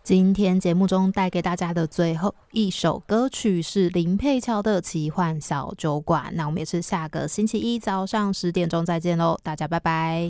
今天节目中带给大家的最后一首歌曲是林佩乔的奇幻小酒馆，那我们也是下个星期一早上10点钟再见咯，大家拜拜。